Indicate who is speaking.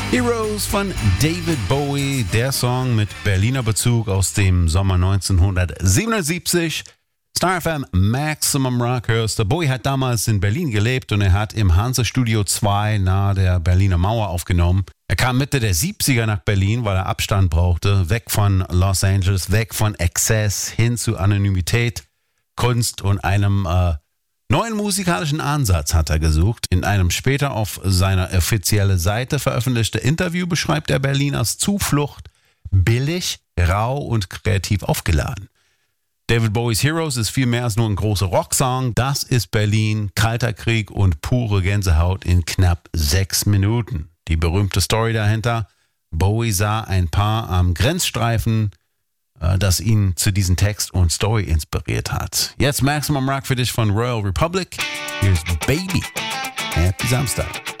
Speaker 1: Heroes von David Bowie, der Song mit Berliner Bezug aus dem Sommer 1977. Star FM Maximum Rock hörst du. Bowie hat damals in Berlin gelebt und er hat im Hanse Studio 2 nahe der Berliner Mauer aufgenommen. Er kam Mitte der 70er nach Berlin, weil er Abstand brauchte, weg von Los Angeles, weg von Exzess hin zu Anonymität, Kunst und einem neuen musikalischen Ansatz hat er gesucht. In einem später auf seiner offiziellen Seite veröffentlichte Interview beschreibt er Berlin als Zuflucht, billig, rau und kreativ aufgeladen. David Bowies Heroes ist viel mehr als nur ein großer Rocksong. Das ist Berlin, Kalter Krieg und pure Gänsehaut in knapp 6 Minuten. Die berühmte Story dahinter: Bowie sah ein Paar am Grenzstreifen, das ihn zu diesem Text und Story inspiriert hat. Jetzt Maximum Rock für dich von Royal Republic. Here's Baby. Happy Samstag.